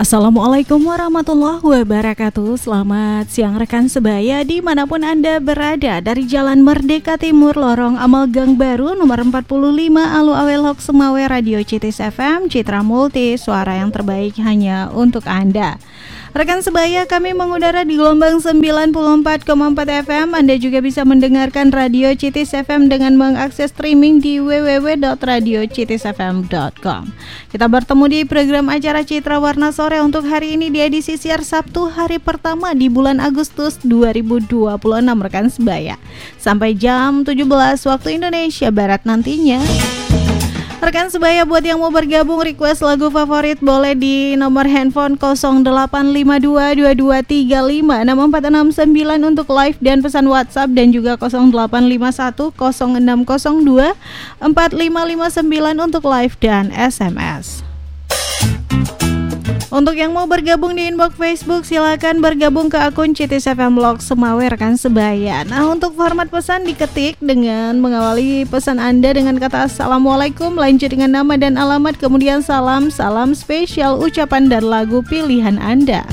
Assalamualaikum warahmatullahi wabarakatuh. Selamat siang rekan sebaya dimanapun Anda berada. Dari Jalan Merdeka Timur, Lorong Amal Gang Baru, nomor 45 Alu Awelok Semawe, Radio Citis FM, Citra Multi, suara yang terbaik hanya untuk Anda. Rekan sebaya, kami mengudara di gelombang 94,4 FM. Anda juga bisa mendengarkan Radio Citis FM dengan mengakses streaming di www.radiocitisfm.com. Kita bertemu di program acara Citra Warna Sore untuk hari ini di edisi siar Sabtu hari pertama di bulan Agustus 2026 rekan sebaya. Sampai jam 17 waktu Indonesia Barat nantinya. Rekan sebaya, buat yang mau bergabung request lagu favorit boleh di nomor handphone 085222356469 untuk live dan pesan WhatsApp, dan juga 085106024559 untuk live dan SMS. Untuk yang mau bergabung di inbox Facebook, silakan bergabung ke akun Citis FM Blog Semawe rekan sebaya. Nah, untuk format pesan diketik dengan mengawali pesan Anda dengan kata Assalamualaikum, lanjut dengan nama dan alamat, kemudian salam spesial, ucapan dan lagu pilihan Anda.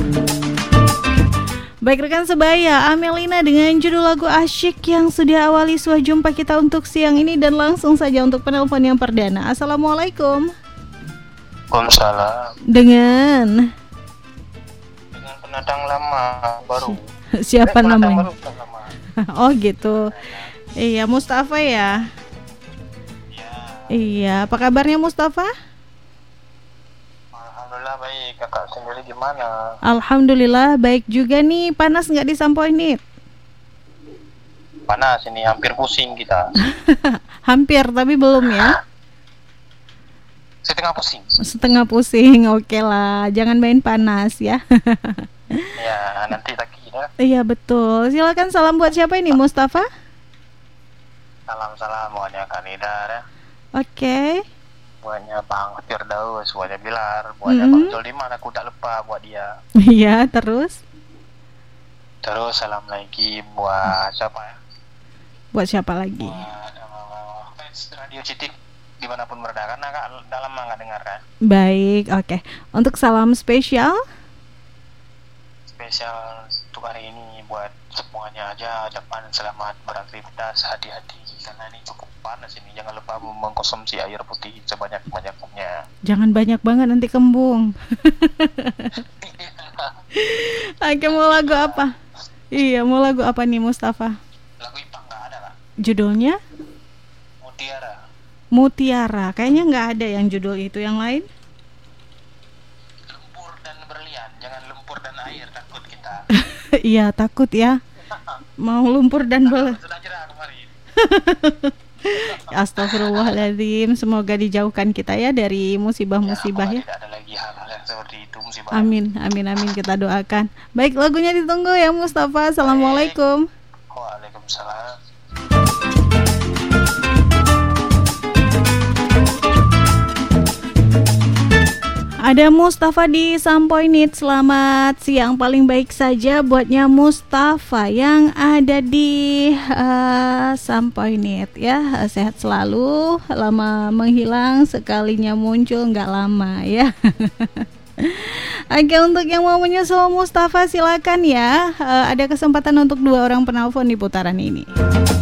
Baik rekan sebaya, Amelina dengan judul lagu Asyik yang sudah awali suah jumpa kita untuk siang ini, dan langsung saja untuk penelpon yang perdana. Assalamualaikum. Waalaikumsalam. Dengan pendatang lama baru. Siapa namanya? Baru, lama. Oh gitu. Iya, Mustafa ya. Iya, apa kabarnya Mustafa? Alhamdulillah baik. Kakak sendiri gimana? Alhamdulillah baik juga nih. Panas nggak di Sampoinit? Panas ini, hampir pusing kita. Hampir, tapi belum ya. Setengah pusing, oke lah. Jangan main panas ya. Ya, nanti lagi ya. Iya betul. Silakan, salam buat siapa ini Mustafa? Salam buatnya Kanidar ya. Oke. Buatnya Bang Firdaus, buatnya Bilar, buatnya Bang Joldiman, aku tak lupa buat dia. Iya, terus salam lagi buat siapa ya? Buat siapa lagi? Buat fans Radio Citik dimanapun berada, karena Kak udah lama nggak dengar kan. Baik, oke. Untuk salam spesial untuk hari ini buat semuanya aja, ucapan selamat beraktivitas, hati-hati karena ini cukup panas ini. Jangan lupa mengkonsumsi air putih sebanyak-banyaknya. Jangan banyak banget, nanti kembung. Oke, mau lagu apa? Iya, mau lagu apa nih Mustafa? Lagu Ipang nggak ada lah. Judulnya? Mutiara. Kayaknya nggak ada yang judul itu. Yang lain? Lumpur dan berlian. Jangan lumpur dan air, takut kita. Iya, takut ya. Mau lumpur dan berlian. Sudah cerah kemarin. Astagfirullahaladzim. Semoga dijauhkan kita ya dari musibah-musibah ya. Tidak ada lagi hal-hal yang seperti itu, musibah. Amin, kita doakan. Baik, lagunya ditunggu ya Mustafa. Assalamualaikum. Waalaikumsalam. Ada Mustafa di Sampoinit. Selamat siang, paling baik saja buatnya Mustafa yang ada di Sampoinit ya. Sehat selalu, lama menghilang sekalinya muncul nggak lama ya. Oke, untuk yang mau menyusul Mustafa silakan ya. Ada kesempatan untuk 2 orang penelpon di putaran ini.